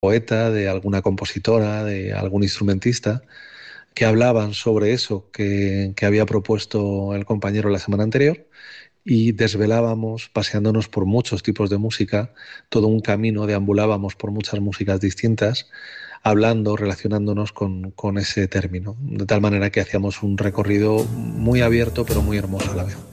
poeta, de alguna compositora, de algún instrumentista, que hablaban sobre eso que había propuesto el compañero la semana anterior y desvelábamos paseándonos por muchos tipos de música, todo un camino, deambulábamos por muchas músicas distintas, hablando, relacionándonos con ese término, de tal manera que hacíamos un recorrido muy abierto pero muy hermoso a la vez.